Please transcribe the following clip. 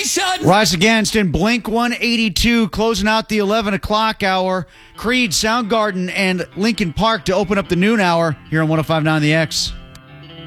Nation! Rise Against and Blink 182 closing out the 11 o'clock hour. Creed, Soundgarden, and Linkin Park to open up the noon hour here on 105.9 The X.